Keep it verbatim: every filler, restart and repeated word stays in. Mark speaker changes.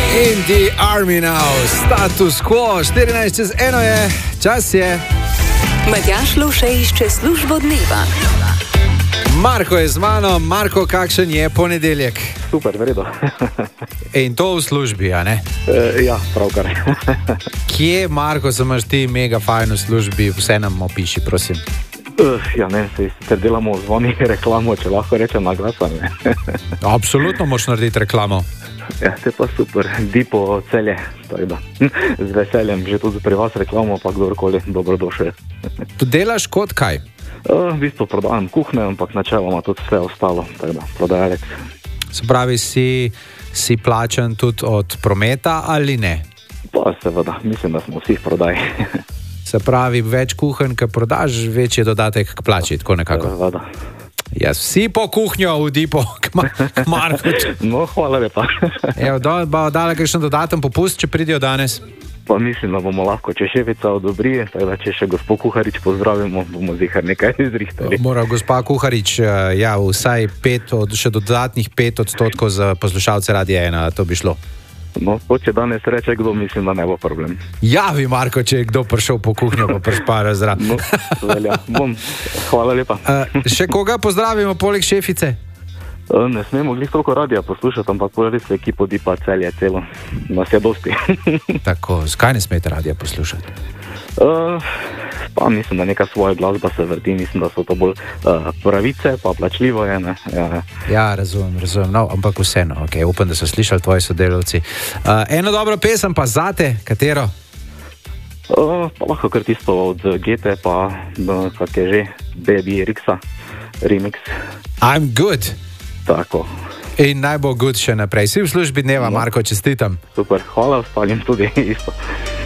Speaker 1: In the army now, status quo, štirinajst čez eno je, čas je.
Speaker 2: Matjaž Lovšej išče službo dneva.
Speaker 1: Marko je z mano. Marko, kakšen je ponedeljek?
Speaker 3: Super, vredo.
Speaker 1: In to v službi, a ne?
Speaker 3: E, ja, pravkar.
Speaker 1: Kje, Marko, se imaš ti mega fajn v službi? Vse nam opiši, prosim.
Speaker 3: Uh, ja, ne, se sicer delamo z vami reklamo, če lahko rečem na glas, ne.
Speaker 1: Absolutno moraš narediti reklamo.
Speaker 3: Ja, te pa super, Dipo Celje, tako da z veseljem že tudi pri vas reklamo, pa kdorkoli dobrodošel.
Speaker 1: Tu delaš kot kaj?
Speaker 3: Uh, v bistvu prodajam kuhne, ampak načeloma tudi vse ostalo, tako da prodajalec.
Speaker 1: Se pravi, si, si plačan tudi od prometa ali ne?
Speaker 3: Pa seveda, mislim, da smo vsi v prodaji.
Speaker 1: Se pravi, več kuhen, ki prodaš, večji dodatek k plači, tako nekako.
Speaker 3: Seveda.
Speaker 1: Jaz vsi po kuhnjo v Dipo, k Marku.
Speaker 3: No, hvala lepa.
Speaker 1: Evo, do, bo dala kakšen dodaten popust, če pridijo danes?
Speaker 3: Pa mislim, da bomo lahko, če šefica odobri, tako da če še gospod Kuharič pozdravimo, bomo zihar nekaj izrihtali.
Speaker 1: Mora gospa Kuharič, ja, vsaj pet, od, še dodatnih pet odstotkov za poslušalce Radia ena, to bi šlo.
Speaker 3: No, če danes reče kdo, mislim, da ne bo problem.
Speaker 1: Javi, Marko, če je kdo prišel po kuhnjo, pa prešpara zraven.
Speaker 3: No, velja, bom. Hvala lepa.
Speaker 1: Uh, še koga pozdravimo poleg šefice?
Speaker 3: Uh, ne smemo glih toliko radija poslušati, ampak povedali se ekipo Dipa Celje celo. Nas je dosti.
Speaker 1: Tako, zakaj ne smete radija poslušati?
Speaker 3: Uh, pa mislim, da neka svoja glasba se vrti, mislim, da so to bolj uh, pravice, pa plačljivo je, ne. Ja,
Speaker 1: ja razumem, razumem, no, ampak vseeno, ok, upam, da so slišali tvoji sodelavci. Uh, eno dobro pesem pa zate, katero?
Speaker 3: Uh, pa lahko kar tisto od Gete, pa uh, kak je že, Baby Rixa, remix.
Speaker 1: I'm good.
Speaker 3: Tako.
Speaker 1: In naj bo good še naprej. Si v službi dneva, no. Marko, čestitam.
Speaker 3: Super, hvala ostalim tudi isto.